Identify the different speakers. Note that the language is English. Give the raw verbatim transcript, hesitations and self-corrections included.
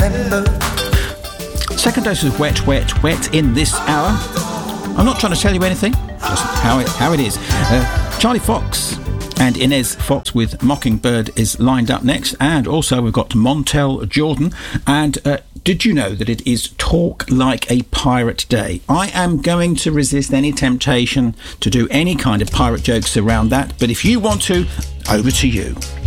Speaker 1: remember.
Speaker 2: Second dose of wet, wet, wet in this hour. I'm not trying to tell you anything, just how it, how it is. Uh, Charlie Fox and Inez Fox with Mockingbird is lined up next. And also we've got Montel Jordan. And uh, did you know that it is Talk Like a Pirate Day? I am going to resist any temptation to do any kind of pirate jokes around that. But if you want to, over to you.